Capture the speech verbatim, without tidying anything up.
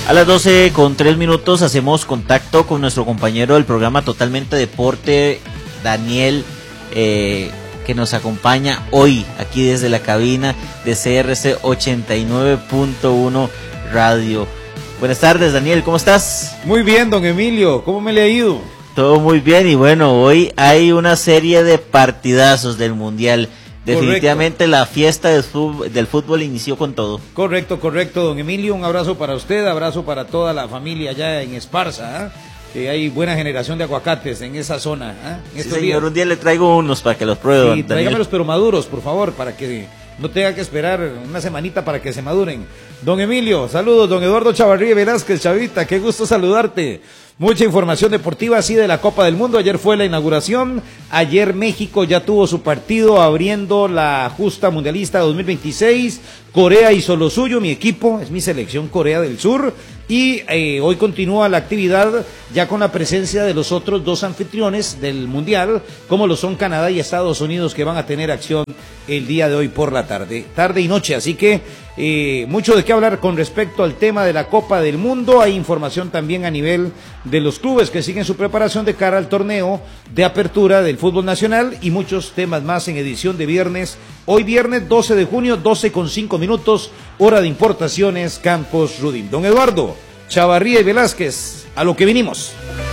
A las doce con tres minutos hacemos contacto con nuestro compañero del programa Totalmente Deporte, Daniel, eh, que nos acompaña hoy aquí desde la cabina de C R C ochenta y nueve punto uno Radio. Buenas tardes, Daniel, ¿cómo estás? Muy bien, don Emilio, ¿cómo me le ha ido? Todo muy bien, y bueno, hoy hay una serie de partidazos del Mundial. Definitivamente correcto. La fiesta del fútbol, del fútbol inició con todo. Correcto, correcto, don Emilio, un abrazo para usted, abrazo para toda la familia allá en Esparza, ¿eh? Que hay buena generación de aguacates en esa zona, ¿eh? En sí, señor, días. Un día le traigo unos para que los prueben. Sí, tráigamelos pero maduros, por favor, para que no tenga que esperar una semanita para que se maduren. Don Emilio, saludos, don Eduardo Chavarría Velázquez, Chavita, qué gusto saludarte. Mucha información deportiva así de la Copa del Mundo. Ayer fue la inauguración. Ayer México ya tuvo su partido abriendo la justa mundialista dos mil veintiséis. Corea hizo lo suyo, mi equipo, es mi selección Corea del Sur. Y eh, hoy continúa la actividad ya con la presencia de los otros dos anfitriones del Mundial, como lo son Canadá y Estados Unidos, que van a tener acción el día de hoy por la tarde, tarde y noche. Así que eh, mucho de qué hablar con respecto al tema de la Copa del Mundo. Hay información también a nivel de los clubes que siguen su preparación de cara al torneo de apertura del fútbol nacional y muchos temas más en edición de viernes. Hoy viernes doce de junio, doce con cinco minutos, hora de importaciones Campos Rudim. Don Eduardo Chavarría y Velázquez, a lo que vinimos.